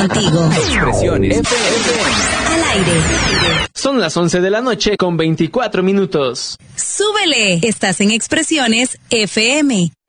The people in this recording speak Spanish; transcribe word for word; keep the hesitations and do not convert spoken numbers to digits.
contigo. Expresiones F M. Al aire. Son las once de la noche con veinticuatro minutos. Súbele. Estás en Expresiones F M.